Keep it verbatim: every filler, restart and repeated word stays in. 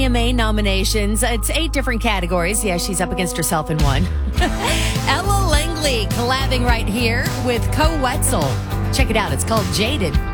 A M A nominations. It's eight different categories. Yeah, she's up against herself in one. Ella Langley collabing right here with Co Wetzel. Check it out. It's called Jaded.